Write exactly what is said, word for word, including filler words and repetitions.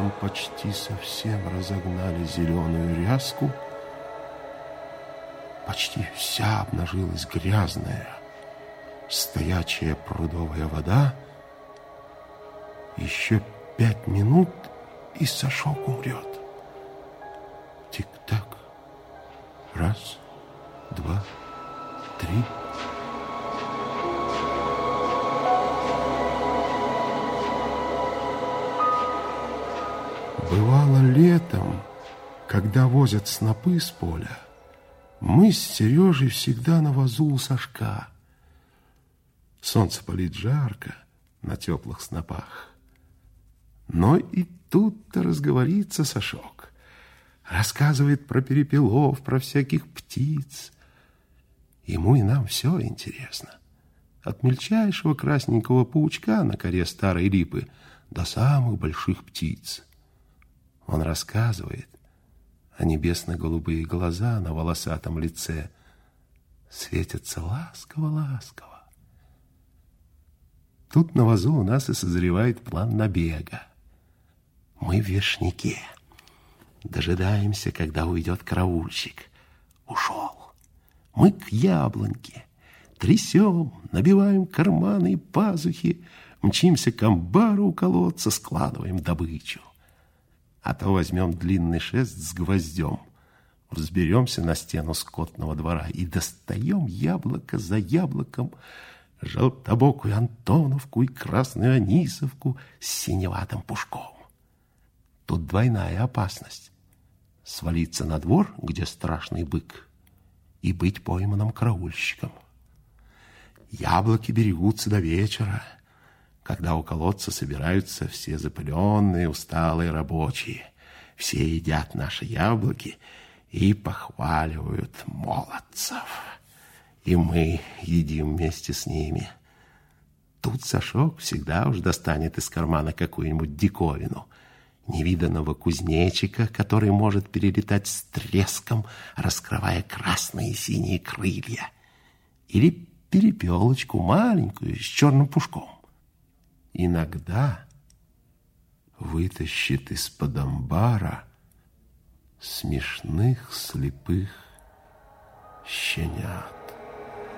летом почти совсем разогнали зеленую ряску, почти вся обнажилась грязная, стоячая прудовая вода. Еще пять минут, и Сашок умрет. Тик-так. Раз, два, три. Бывало летом, когда возят снопы с поля, мы с Сережей всегда на вазу у Сашка. Солнце палит жарко на теплых снопах. Но и тут-то разговорится Сашок. Рассказывает про перепелов, про всяких птиц. Ему и нам все интересно. От мельчайшего красненького паучка на коре старой липы до самых больших птиц. Он рассказывает, а небесно-голубые глаза на волосатом лице светятся ласково-ласково. Тут на вазу у нас и созревает план набега. Мы в вешняке. Дожидаемся, когда уйдет караульщик. Ушел. Мы к яблоньке. Трясем, набиваем карманы и пазухи, мчимся к амбару у колодца, складываем добычу. А то возьмем длинный шест с гвоздем, взберемся на стену скотного двора и достаем яблоко за яблоком, желтобокую Антоновку и красную Анисовку с синеватым пушком. Тут двойная опасность. Свалиться на двор, где страшный бык, и быть пойманным караульщиком. Яблоки берегутся до вечера, когда у колодца собираются все запыленные, усталые рабочие. Все едят наши яблоки и похваливают молодцев. И мы едим вместе с ними. Тут Сашок всегда уж достанет из кармана какую-нибудь диковину. Невиданного кузнечика, который может перелетать с треском, раскрывая красные и синие крылья. Или перепелочку маленькую с черным пушком. Иногда вытащит из-под амбара смешных слепых щенят.